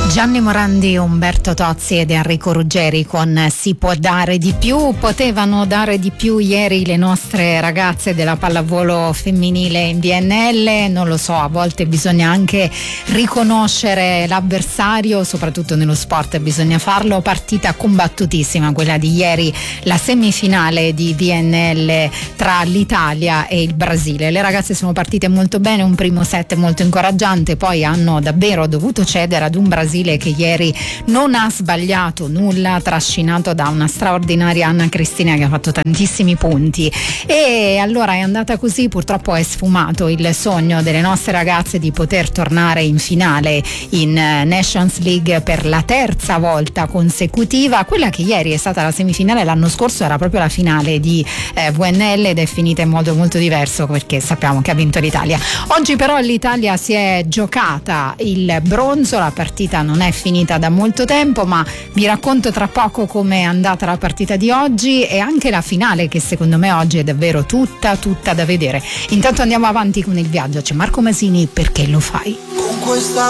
Gianni Morandi, Umberto Tozzi ed Enrico Ruggeri con Si può dare di più. Potevano dare di più ieri le nostre ragazze della pallavolo femminile in VNL, non lo so, a volte bisogna anche riconoscere l'avversario, soprattutto nello sport bisogna farlo. Partita combattutissima quella di ieri, la semifinale di VNL tra l'Italia e il Brasile. Le ragazze sono partite molto bene, un primo set molto incoraggiante, poi hanno davvero dovuto cedere ad un Brasile che ieri non ha sbagliato nulla, trascinato da una straordinaria Anna Cristina che ha fatto tantissimi punti. E allora è andata così, purtroppo è sfumato il sogno delle nostre ragazze di poter tornare in finale in Nations League per la terza volta consecutiva. Quella che ieri è stata la semifinale, l'anno scorso era proprio la finale di VNL ed è finita in modo molto diverso perché sappiamo che ha vinto l'Italia. Oggi però l'Italia si è giocata il bronzo, la partita non è finita da molto tempo, ma vi racconto tra poco come è andata la partita di oggi e anche la finale, che secondo me oggi è davvero tutta da vedere. Intanto andiamo avanti con il viaggio, c'è Marco Masini, Perché lo fai? Con questa